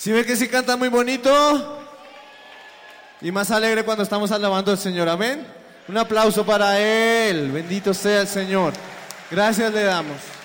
¿Sí ve que sí canta muy bonito? Y más alegre cuando estamos alabando al Señor, amén. Un aplauso para Él, bendito sea el Señor. Gracias le damos.